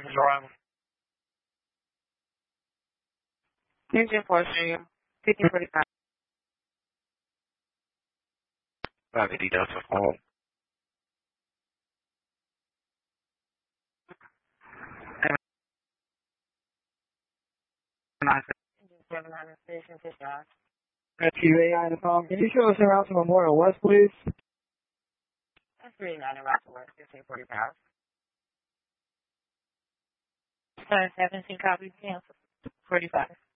Driver. Engine portion, 5045. Any Delta phone. Engine 700 station 55. QAI the phone. Can you show us around to Memorial West, please? That's 39 around to West, 1545. 17 copy, cancel. 45.